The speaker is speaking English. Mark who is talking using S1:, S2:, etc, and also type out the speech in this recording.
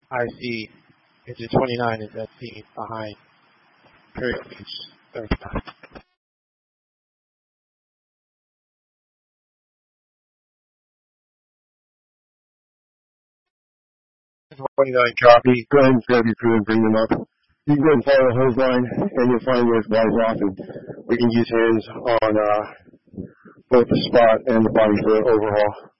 S1: IC engine 29 is at sea behind period beach 39. 29 copy.
S2: Go ahead and grab your crew and bring them up. You can go and follow the hose line, and you'll find where it flies off, and we can use hands on both the spot and the body for overhaul.